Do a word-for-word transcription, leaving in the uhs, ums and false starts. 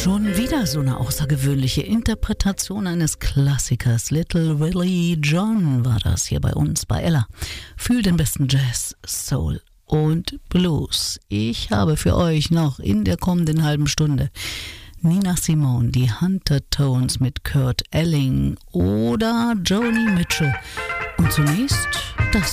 Schon wieder so eine außergewöhnliche Interpretation eines Klassikers. Little Willie John war das hier bei uns bei Ella. Fühl den besten Jazz, Soul und Blues. Ich habe für euch noch in der kommenden halben Stunde Nina Simone, die Hunter Tones mit Kurt Elling oder Joni Mitchell. Und zunächst das